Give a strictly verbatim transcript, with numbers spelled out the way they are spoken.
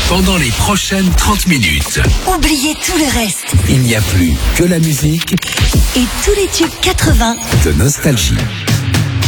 pendant les prochaines trente minutes. Oubliez tout le reste. Il n'y a plus que la musique et tous les tubes quatre-vingts de Nostalgie.